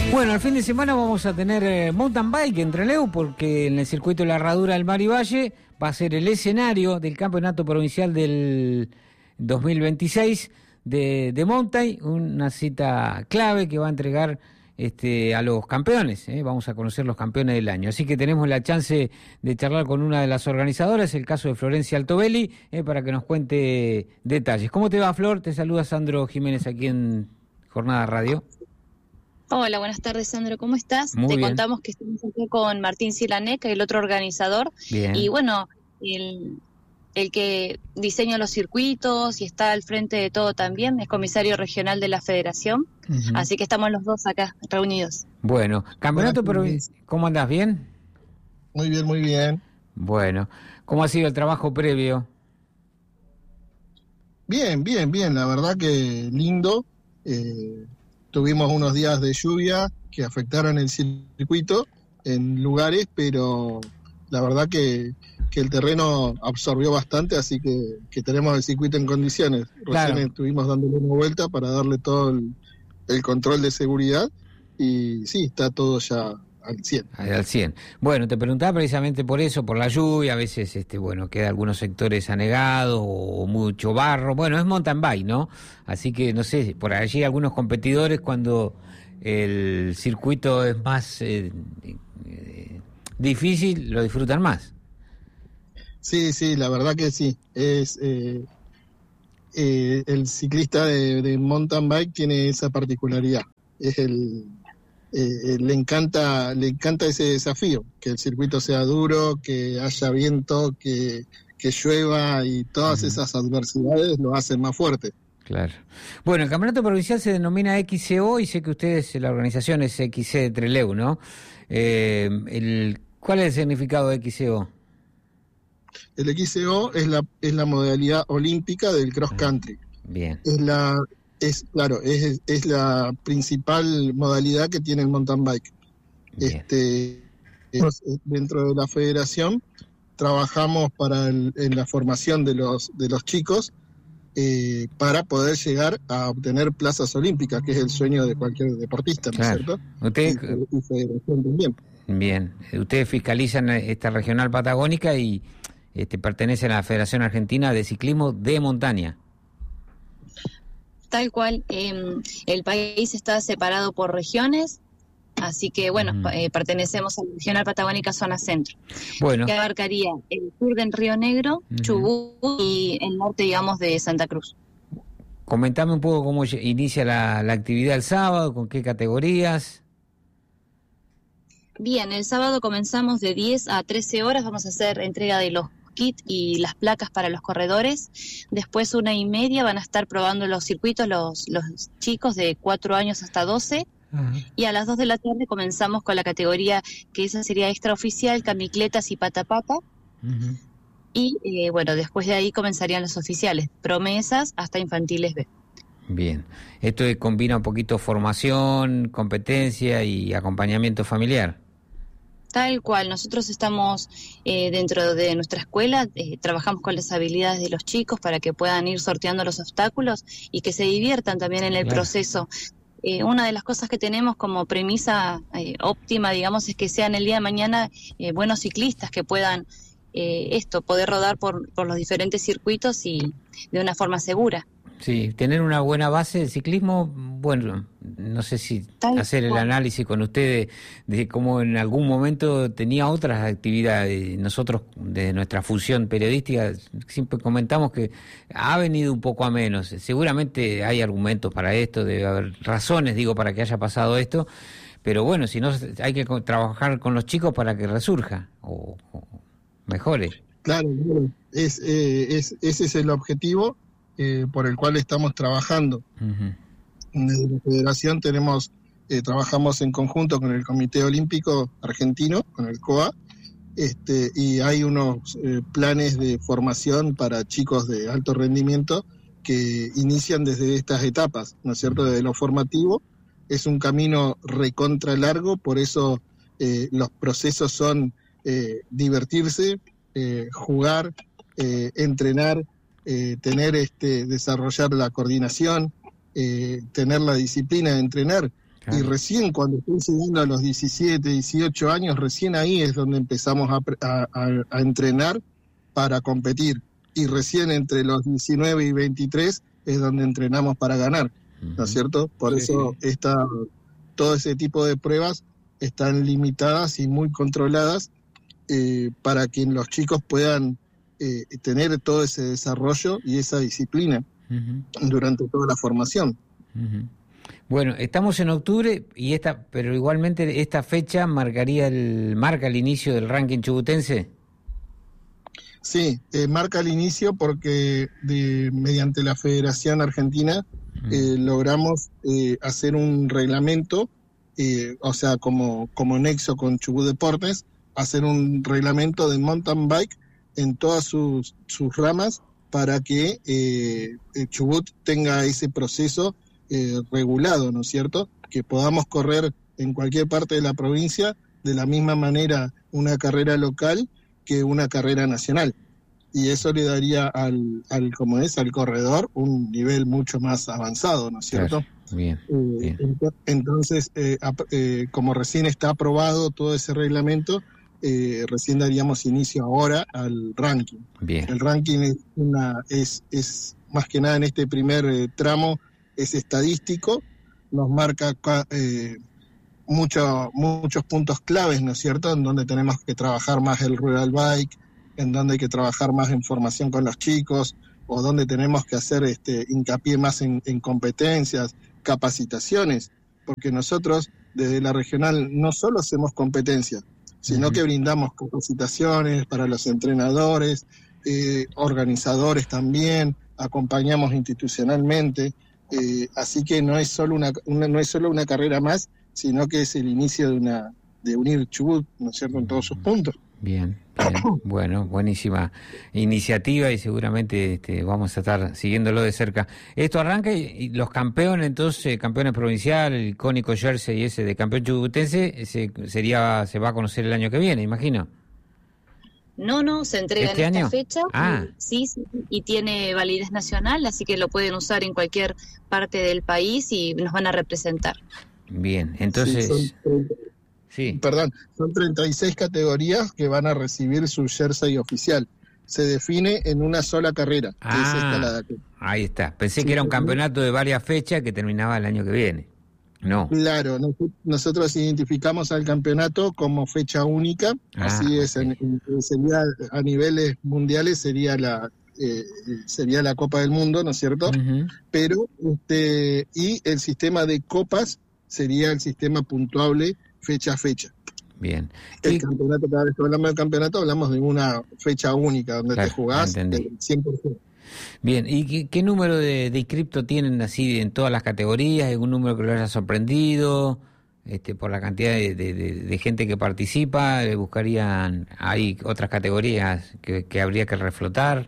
Bueno, el fin de semana vamos a tener mountain bike en Trelew, porque en el circuito de la Herradura del Mar y Valle va a ser el escenario del campeonato provincial del 2026 de mountain, una cita clave que va a entregar a los campeones, vamos a conocer los campeones del año. Así que tenemos la chance de charlar con una de las organizadoras, el caso de Florencia Altobelli, para que nos cuente detalles. ¿Cómo te va, Flor? Te saluda Sandro Jiménez aquí en Jornada Radio. Hola, buenas tardes, Sandro, ¿cómo estás? Muy bien. Contamos que estamos aquí con Martín Silanek, el otro organizador. Bien. Y bueno, el que diseña los circuitos y está al frente de todo también, es comisario regional de la federación. Uh-huh. Así que estamos los dos acá reunidos. Bueno, campeonato, pero ¿cómo andás? ¿Bien? Muy bien, muy bien. Bueno, ¿cómo ha sido el trabajo previo? Bien, la verdad que lindo. Tuvimos unos días de lluvia que afectaron el circuito en lugares, pero la verdad que el terreno absorbió bastante, así que tenemos el circuito en condiciones. Claro. Recién estuvimos dándole una vuelta para darle todo el control de seguridad y sí, está todo ya al 100. Al 100. Bueno, te preguntaba precisamente por eso, por la lluvia, a veces queda algunos sectores anegados o mucho barro. Bueno, es mountain bike, ¿no? Así que no sé, por allí algunos competidores cuando el circuito es más difícil, lo disfrutan más. Sí, la verdad que sí. Es el ciclista de mountain bike tiene esa particularidad. Es le encanta ese desafío, que el circuito sea duro, que haya viento, que llueva, y todas esas adversidades lo hacen más fuerte. Claro. Bueno, el campeonato provincial se denomina XCO y sé que ustedes, la organización es XC de Trelew, ¿no? ¿Cuál es el significado de XCO? El XCO es la modalidad olímpica del cross country. Bien. Es la principal modalidad que tiene el mountain bike. Dentro de la federación trabajamos en la formación de los chicos para poder llegar a obtener plazas olímpicas, que es el sueño de cualquier deportista, ¿no es cierto? Usted, y federación también. Bien. Ustedes fiscalizan esta regional patagónica y pertenecen a la Federación Argentina de Ciclismo de Montaña. Tal cual, el país está separado por regiones, así que bueno, pertenecemos a la Regional Patagónica Zona Centro, bueno, que abarcaría el sur del Río Negro, Chubut y el norte, digamos, de Santa Cruz. Comentame un poco cómo inicia la actividad el sábado, con qué categorías. Bien, el sábado comenzamos de 10 a 13 horas, vamos a hacer entrega de los kit y las placas para los corredores. Después 1:30 van a estar probando los circuitos los chicos de 4 años hasta 12. Uh-huh. Y a las 2 de la tarde comenzamos con la categoría que esa sería extraoficial, camicletas y patapata. Uh-huh. Y bueno, después de ahí comenzarían los oficiales, promesas hasta infantiles B. Bien, esto combina un poquito formación, competencia y acompañamiento familiar. Tal cual, nosotros estamos dentro de nuestra escuela, trabajamos con las habilidades de los chicos para que puedan ir sorteando los obstáculos y que se diviertan también en el proceso. Una de las cosas que tenemos como premisa óptima, digamos, es que sean el día de mañana buenos ciclistas que puedan poder rodar por los diferentes circuitos y de una forma segura. Sí, tener una buena base de ciclismo, bueno, no sé si hacer el análisis con ustedes de cómo en algún momento tenía otras actividades. Nosotros, de nuestra función periodística, siempre comentamos que ha venido un poco a menos. Seguramente hay argumentos para esto, debe haber razones, para que haya pasado esto, pero bueno, si no, hay que trabajar con los chicos para que resurja o mejore. Claro, ese es el objetivo por el cual estamos trabajando. Uh-huh. Desde la federación trabajamos en conjunto con el Comité Olímpico Argentino, con el COA, y hay unos planes de formación para chicos de alto rendimiento que inician desde estas etapas, ¿no es cierto? Desde lo formativo. Es un camino recontra largo, por eso los procesos son divertirse, jugar, entrenar, desarrollar la coordinación, tener la disciplina de entrenar Claro. Y recién cuando estoy llegando a los 17, 18 años, recién ahí es donde empezamos a entrenar para competir. Y recién entre los 19 y 23 es donde entrenamos para ganar, ¿no es cierto? Por eso todo ese tipo de pruebas están limitadas y muy controladas para que los chicos puedan tener todo ese desarrollo y esa disciplina durante toda la formación. Bueno, estamos en octubre pero igualmente esta fecha marca el inicio del ranking chubutense. Sí, marca el inicio porque mediante la Federación Argentina logramos hacer un reglamento, o sea, como nexo con Chubut Deportes, hacer un reglamento de mountain bike en todas sus ramas para que Chubut tenga ese proceso regulado, ¿no es cierto? Que podamos correr en cualquier parte de la provincia de la misma manera una carrera local que una carrera nacional. Y eso le daría al corredor un nivel mucho más avanzado, ¿no es cierto? Claro. Bien. Entonces, como recién está aprobado todo ese reglamento, recién daríamos inicio ahora al ranking. Bien. El ranking es más que nada en este primer tramo, es estadístico, nos marca muchos puntos claves, ¿no es cierto?, en donde tenemos que trabajar más el rural bike, en donde hay que trabajar más en formación con los chicos, o donde tenemos que hacer hincapié más en competencias, capacitaciones, porque nosotros desde la regional no solo hacemos competencias, sino que brindamos capacitaciones para los entrenadores, organizadores también, acompañamos institucionalmente, así que no es solo una carrera más, sino que es el inicio de unir Chubut, ¿no es cierto?, en todos sus puntos. Bien. Bueno, buenísima iniciativa y seguramente vamos a estar siguiéndolo de cerca. Esto arranca y los campeones, entonces, campeones provincial, el icónico jersey ese de campeón chubutense, se va a conocer el año que viene, imagino. No, se entrega ¿Este en esta año? fecha, sí, y tiene validez nacional, así que lo pueden usar en cualquier parte del país y nos van a representar. Bien, entonces... Sí. Perdón, son 36 categorías que van a recibir su jersey oficial. Se define en una sola carrera. Ahí está. Pensé que era un campeonato de varias fechas que terminaba el año que viene. No. Claro, nosotros identificamos al campeonato como fecha única. Así es, sería a niveles mundiales sería la Copa del Mundo, ¿no es cierto? Pero y el sistema de copas sería el sistema puntuable fecha a fecha. Bien. El campeonato, cada vez que hablamos del campeonato, hablamos de una fecha única donde te jugás del 100%. Bien, ¿y qué número de inscriptos tienen así en todas las categorías? ¿Algún número que lo haya sorprendido? Por la cantidad de gente que participa, ¿buscarían ahí otras categorías que habría que reflotar?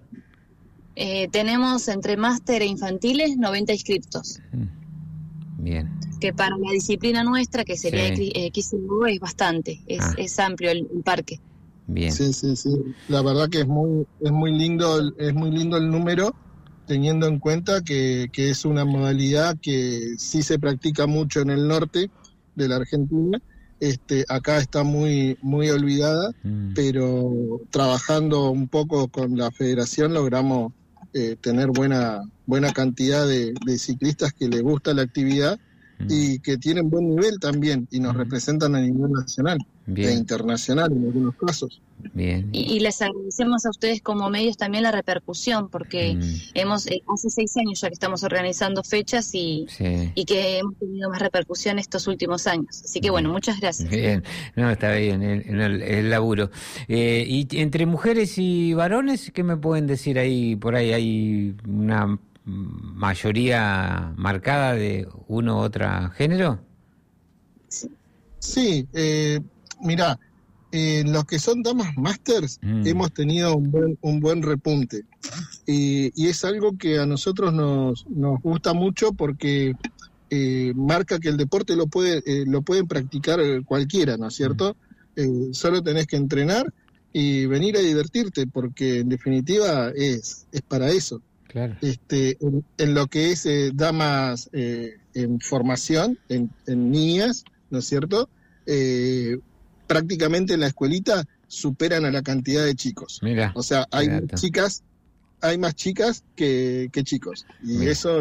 Tenemos entre máster e infantiles 90 inscriptos. Bien. Que para la disciplina nuestra, que sería XCO, es bastante, es amplio el parque. Bien. Sí. La verdad que es muy lindo el número, teniendo en cuenta que es una modalidad que sí se practica mucho en el norte de la Argentina. Acá está muy olvidada, pero trabajando un poco con la federación logramos tener buena cantidad de ciclistas que les gusta la actividad y que tienen buen nivel también y nos representan a nivel nacional e internacional en algunos casos. Bien. Y les agradecemos a ustedes como medios también la repercusión, porque hemos hace 6 años ya que estamos organizando fechas y que hemos tenido más repercusión estos últimos años. Así que bueno, muchas gracias. Bien, no, está bien el laburo. Y entre mujeres y varones, ¿qué me pueden decir ahí? Por ahí hay una mayoría marcada de uno u otro género. Sí, mirá, los que son damas masters hemos tenido un buen repunte y es algo que a nosotros nos gusta mucho porque marca que el deporte lo pueden practicar cualquiera, ¿no es cierto? Solo tenés que entrenar y venir a divertirte, porque en definitiva es para eso. Claro. En lo que es damas en formación, en niñas, ¿no es cierto? Prácticamente en la escuelita superan a la cantidad de chicos. Mira, o sea, hay más chicas que chicos. Y mira, eso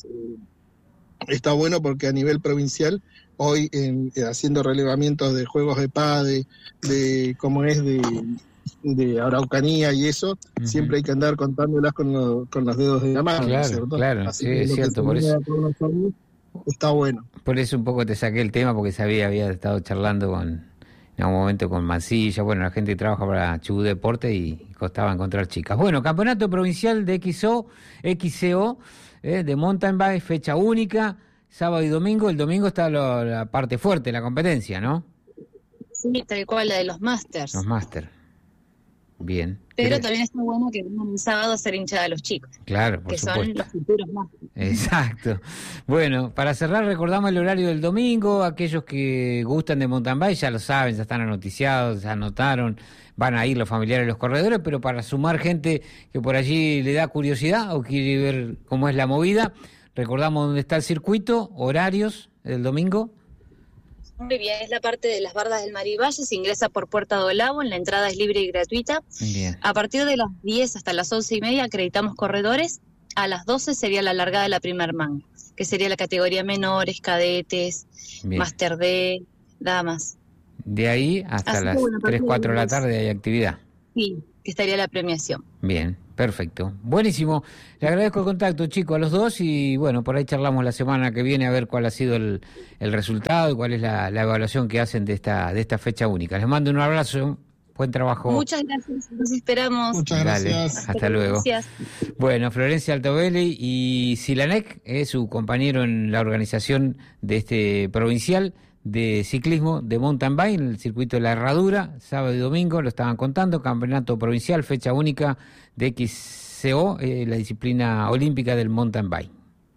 está bueno porque a nivel provincial, hoy haciendo relevamientos de juegos de paz, de cómo es de Araucanía y eso, siempre hay que andar contándolas con los dedos de la mano, claro, ¿cierto? Claro, así sí, es cierto, por eso. Está bueno. Por eso un poco te saqué el tema, porque había estado charlando en algún momento con Mancilla, bueno, la gente que trabaja para Chubut Deporte y costaba encontrar chicas. Bueno, Campeonato Provincial de XCO, de Mountain Bike, fecha única, sábado y domingo. El domingo está la parte fuerte, la competencia, ¿no? Sí, tal cual, la de los Masters. Los Masters. Bien. Pero también está bueno que vengan un sábado a ser hinchada a los chicos. Claro, por que supuesto. Son los futuros Masters. Exacto. Bueno, para cerrar recordamos el horario del domingo. Aquellos que gustan de mountain bike ya lo saben, ya están anoticiados, ya anotaron, van a ir los familiares de los corredores, pero para sumar gente que por allí le da curiosidad o quiere ver cómo es la movida, recordamos dónde está el circuito, horarios del domingo. Muy bien, es la parte de las bardas del Marivalle, se ingresa por Puerta do Lavo, la entrada es libre y gratuita. Bien. A partir de las 10 hasta las 11:30 acreditamos corredores, a las 12 sería la largada de la primer manga, que sería la categoría menores, cadetes, bien, Master D, damas. De ahí hasta las 3, 4 de la tarde hay actividad. Sí, que estaría la premiación. Bien, perfecto. Buenísimo. Le agradezco el contacto, chicos, a los dos y bueno, por ahí charlamos la semana que viene a ver cuál ha sido el resultado y cuál es la evaluación que hacen de esta fecha única. Les mando un abrazo, buen trabajo. Muchas gracias, nos esperamos. Muchas gracias. Dale, hasta luego. Gracias. Bueno, Florencia Altobelli y Silanek, su compañero en la organización de este provincial de ciclismo de mountain bike en el circuito de la Herradura, sábado y domingo, lo estaban contando, campeonato provincial, fecha única de XCO, la disciplina olímpica del mountain bike.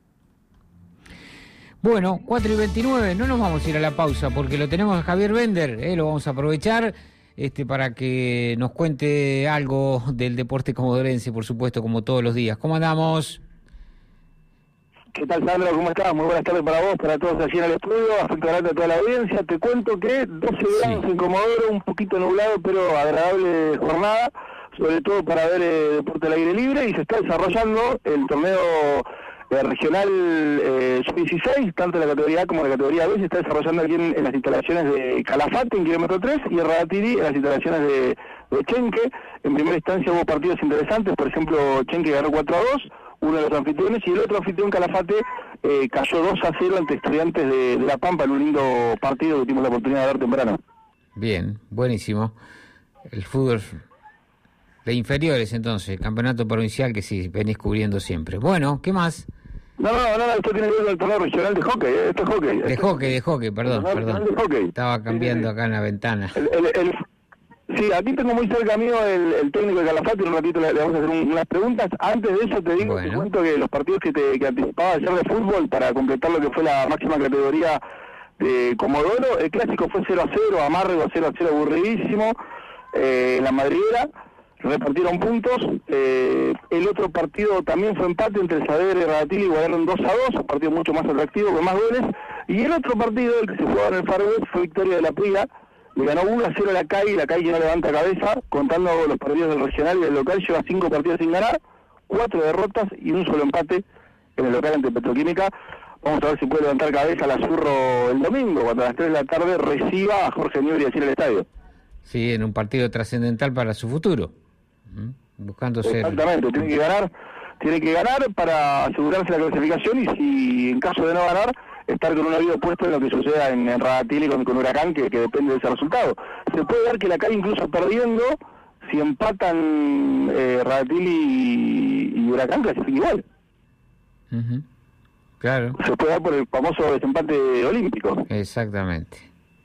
Bueno, 4:29, no nos vamos a ir a la pausa porque lo tenemos a Javier Bender, lo vamos a aprovechar para que nos cuente algo del deporte comodorense, por supuesto, como todos los días. ¿Cómo andamos? ¿Qué tal, Sandro? ¿Cómo estás? Muy buenas tardes para vos, para todos allí en el estudio, afecto grande a toda la audiencia. Te cuento que 12 grados en Comodoro, un poquito nublado, pero agradable jornada, sobre todo para ver deporte al aire libre, y se está desarrollando el torneo regional sub-16, tanto en la categoría A como en la categoría B, se está desarrollando aquí en las instalaciones de Calafate, en kilómetro 3, y Radatiri, en las instalaciones de Chenque. En primera instancia hubo partidos interesantes, por ejemplo, Chenque ganó 4-2, uno de los anfitriones, y el otro anfitrión, Calafate, cayó 2-0 ante Estudiantes de La Pampa en un lindo partido que tuvimos la oportunidad de ver temprano. Bien, buenísimo. El fútbol de inferiores, entonces, campeonato provincial que sí, venís cubriendo siempre. Bueno, ¿qué más? No, esto tiene que ver con el torneo regional de hockey, esto es hockey. De hockey, perdón. De hockey. Estaba cambiando acá en la ventana. Sí, aquí tengo muy cerca mío el técnico de Calafate, un ratito le vamos a hacer unas preguntas. Antes de eso te cuento que los partidos que anticipaba ayer de fútbol, para completar lo que fue la máxima categoría de Comodoro, el clásico fue 0-0, Amargo 0-0 aburridísimo, en la Madriguera, repartieron puntos. El otro partido también fue empate entre Saavedra y Radatili, igualaron 2-2, un partido mucho más atractivo, con más goles. Y el otro partido, el que se jugaba en el Far West, fue victoria de la Priga. Le ganó 1-0 a la CAI que no levanta cabeza, contando los partidos del regional y del local, lleva 5 partidos sin ganar, 4 derrotas y un solo empate en el local ante Petroquímica. Vamos a ver si puede levantar cabeza la Azurro el domingo, cuando a las 3 de la tarde reciba a Jorge Newbery allí en el estadio. Sí, en un partido trascendental para su futuro. Buscando ser... Exactamente, tiene que ganar para asegurarse la clasificación, y si en caso de no ganar, estar con un oído puesto en lo que suceda en Radatili con Huracán, que depende de ese resultado. Se puede dar que la CAI, incluso perdiendo, si empatan Radatili y Huracán, clasifica igual. Claro. Se puede dar por el famoso desempate olímpico. Exactamente.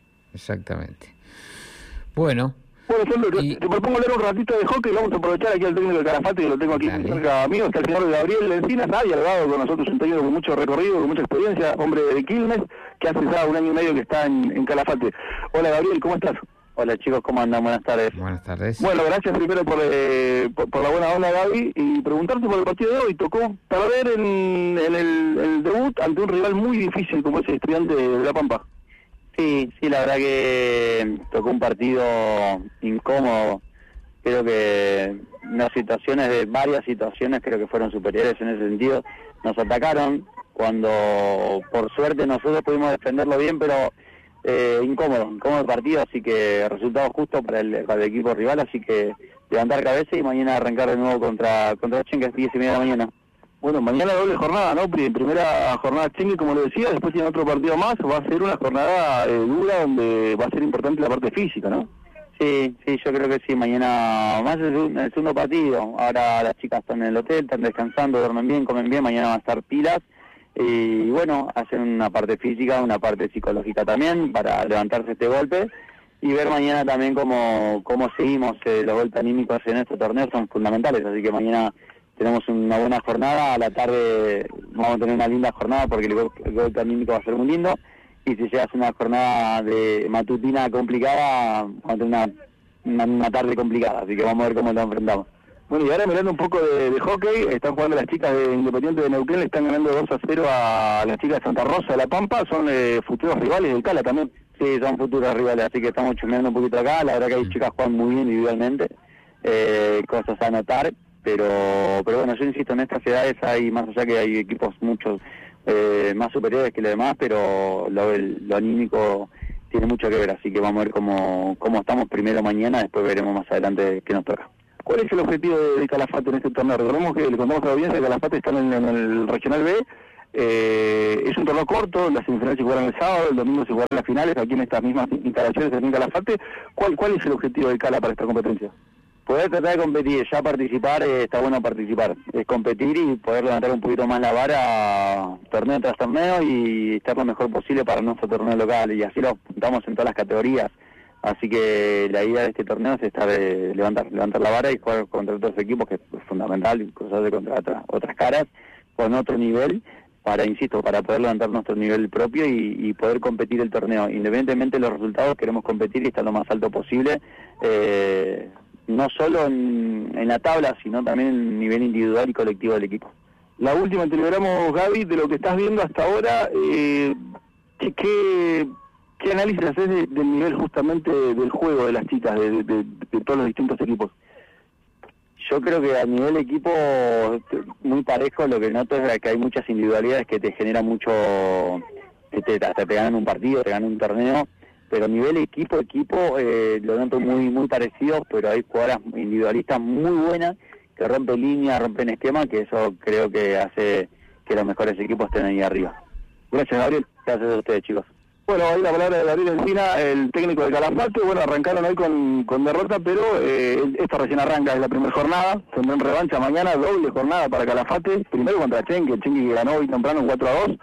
Bueno, Sandro, te propongo leer un ratito de hockey. Vamos a aprovechar aquí al técnico de Calafate, que lo tengo aquí cerca mío, está el señor Gabriel Encinas, dialogado con nosotros, un técnico con mucho recorrido, con mucha experiencia, hombre de Quilmes, que hace ya 1 año y medio que está en Calafate. Hola Gabriel, ¿cómo estás? Hola chicos, ¿cómo andan? Buenas tardes. Buenas tardes. Bueno, gracias primero por la buena onda, Gaby, y preguntarte por el partido de hoy. Tocó perder en el debut ante un rival muy difícil como es el Estudiante de La Pampa. Sí, la verdad que tocó un partido incómodo. Creo que varias situaciones creo que fueron superiores en ese sentido. Nos atacaron cuando por suerte nosotros pudimos defenderlo bien, pero incómodo el partido, así que resultado justo para el equipo rival, así que levantar cabeza y mañana arrancar de nuevo contra Chengue a las 10:30 de la mañana. Bueno, mañana doble jornada, ¿no? Primera jornada Chengue, como lo decía, después tiene otro partido más, va a ser una jornada dura donde va a ser importante la parte física, ¿no? Sí, yo creo que sí, mañana más es el segundo partido, ahora las chicas están en el hotel, están descansando, duermen bien, comen bien, mañana van a estar pilas, y bueno, hacen una parte física, una parte psicológica también, para levantarse este golpe, y ver mañana también cómo seguimos. Los golpes anímicos en este torneo son fundamentales, así que mañana tenemos una buena jornada, a la tarde vamos a tener una linda jornada porque el golpe anímico va a ser muy lindo, y si se hace una jornada de matutina complicada, vamos a tener una tarde complicada, así que vamos a ver cómo nos enfrentamos. Bueno, y ahora mirando un poco de hockey, están jugando las chicas de Independiente de Neuquén, le están ganando 2-0 a las chicas de Santa Rosa de La Pampa, son futuros rivales del Cala también. Sí, son futuros rivales, así que estamos chumeando un poquito acá, la verdad que hay chicas que juegan muy bien individualmente, cosas a notar, pero bueno, yo insisto, en estas edades hay, más allá que hay equipos muchos más superiores que los demás, pero lo anímico tiene mucho que ver, así que vamos a ver cómo estamos primero mañana, después veremos más adelante qué nos toca. ¿Cuál es el objetivo de Calafate en este torneo? Recordemos que le contamos a la audiencia que Calafate está en el Regional B, es un torneo corto, las semifinales se jugarán el sábado, el domingo se jugarán las finales, aquí en estas mismas instalaciones aquí en Calafate. ¿Cuál es el objetivo de Cala para esta competencia? Poder tratar de competir, ya participar, está bueno participar, es competir y poder levantar un poquito más la vara torneo tras torneo y estar lo mejor posible para nuestro torneo local, y así lo apuntamos en todas las categorías, así que la idea de este torneo es estar levantar la vara y jugar contra otros equipos, que es fundamental, cruzarse contra otras caras con otro nivel, para poder levantar nuestro nivel propio y poder competir el torneo, independientemente de los resultados. Queremos competir y estar lo más alto posible, no solo en la tabla, sino también en el nivel individual y colectivo del equipo. La última, te liberamos, Gaby, de lo que estás viendo hasta ahora, ¿qué análisis haces del nivel justamente del juego de las chicas, de todos los distintos equipos? Yo creo que a nivel equipo muy parejo. Lo que noto es que hay muchas individualidades que te generan mucho, hasta te ganan un partido, te ganan un torneo, pero a nivel equipo lo noto muy parecido, pero hay jugadoras individualistas muy buenas que rompen líneas, rompen esquema, que eso creo que hace que los mejores equipos estén ahí arriba. Gracias, Gabriel. Gracias a ustedes, chicos. Bueno, ahí la palabra de Gabriel Encina, el técnico de Calafate. Bueno, arrancaron hoy con derrota, pero esto recién arranca, es la primera jornada, tendrán revancha mañana, doble jornada para Calafate, primero contra Chengue que ganó hoy temprano 4-2,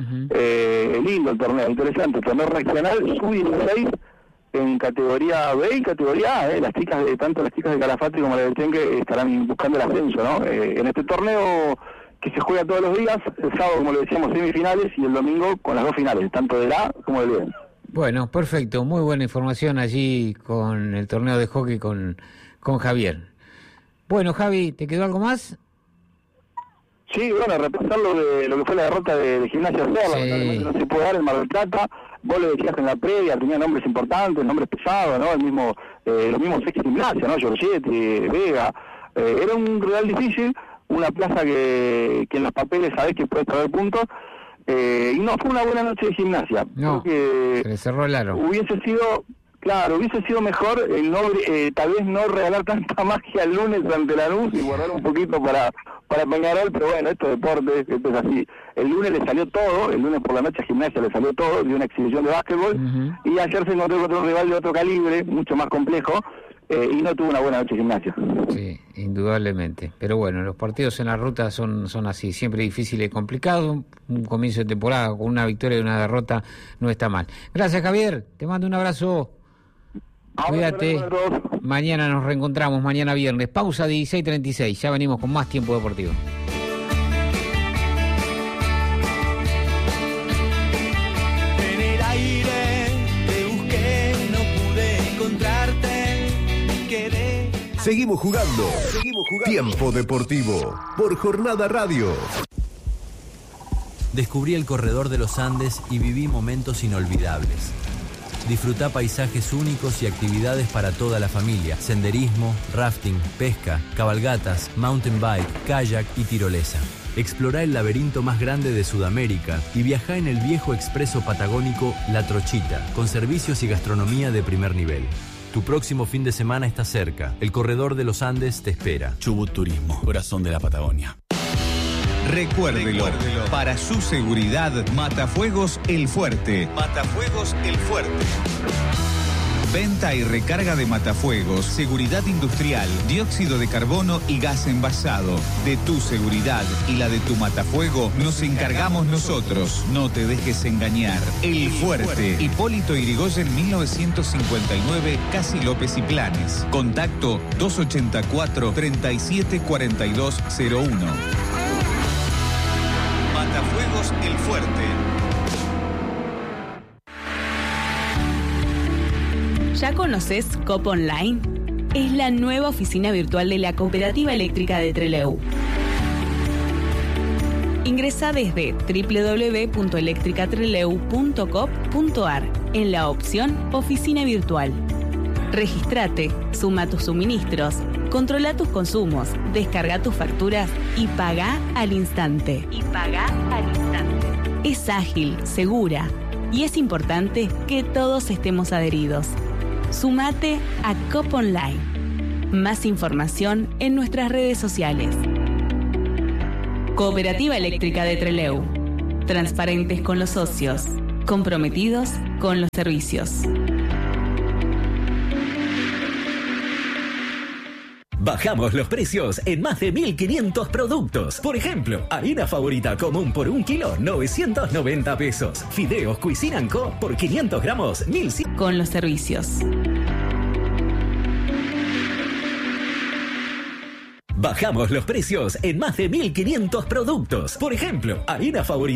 lindo el torneo, interesante, torneo regional, sub-16, en categoría B y categoría A, las chicas tanto las chicas de Calafate como las de Chengue estarán buscando el ascenso, ¿no? En este torneo que se juega todos los días, el sábado, como le decíamos, semifinales, y el domingo con las dos finales, tanto del A como del B. Bueno, perfecto, muy buena información allí con el torneo de hockey con Javier. Bueno, Javi, ¿te quedó algo más? Sí, bueno, repasar lo que fue la derrota de Gimnasia Serra, sí. No se puede dar el Mar del Plata. Vos lo decías en la previa, tenía nombres importantes, nombres pesados, ¿no? Los mismos ex Gimnasia, ¿no? Giorgetti, Vega. Era un rival difícil, una plaza que en los papeles sabés que puede traer puntos, y no fue una buena noche de Gimnasia. No, creo que se le cerró el aro. hubiese sido mejor el tal vez no regalar tanta magia el lunes ante Lanús y guardar un poquito para Peñarol, pero bueno, esto es deporte, esto es así. El lunes le salió todo, el lunes por la noche a Gimnasia le salió todo, dio una exhibición de básquetbol, y ayer se encontró con otro rival de otro calibre, mucho más complejo, y no tuvo una buena noche Gimnasia. Sí, indudablemente. Pero bueno, los partidos en la ruta son así, siempre difíciles y complicados. Un comienzo de temporada con una victoria y una derrota no está mal. Gracias, Javier. Te mando un abrazo. Cuídate. Mañana nos reencontramos, mañana viernes. Pausa 16:36. Ya venimos con más tiempo deportivo. En el aire te busqué, no pude encontrar. Seguimos jugando. Tiempo Deportivo por Jornada Radio. Descubrí el Corredor de los Andes y viví momentos inolvidables. Disfrutá paisajes únicos y actividades para toda la familia. Senderismo, rafting, pesca, cabalgatas, mountain bike, kayak y tirolesa. Explorá el laberinto más grande de Sudamérica y viajá en el viejo expreso patagónico La Trochita, con servicios y gastronomía de primer nivel. Tu próximo fin de semana está cerca. El Corredor de los Andes te espera. Chubut Turismo, corazón de la Patagonia. Recuérdelo. Para su seguridad, Matafuegos El Fuerte. Matafuegos El Fuerte. Venta y recarga de matafuegos, seguridad industrial, dióxido de carbono y gas envasado. De tu seguridad y la de tu matafuego nos encargamos nosotros. No te dejes engañar. El Fuerte. Hipólito Yrigoyen 1959, Casi López y Planes. Contacto 284-374201. Matafuegos El Fuerte. ¿Ya conoces COP Online? Es la nueva oficina virtual de la Cooperativa Eléctrica de Trelew. Ingresá desde www.electricatrelew.coop.ar en la opción Oficina Virtual. Regístrate, suma tus suministros, controla tus consumos, descarga tus facturas y paga al instante. Es ágil, segura y es importante que todos estemos adheridos. Sumate a COP Online. Más información en nuestras redes sociales. Cooperativa Eléctrica de Trelew. Transparentes con los socios. Comprometidos con los servicios. Bajamos los precios en más de 1.500 productos. Por ejemplo, harina favorita común por 1 kilo, 990 pesos. Fideos Cuisine & Co por 500 gramos, 1.100. Con los servicios. Bajamos los precios en más de 1.500 productos. Por ejemplo, harina favorita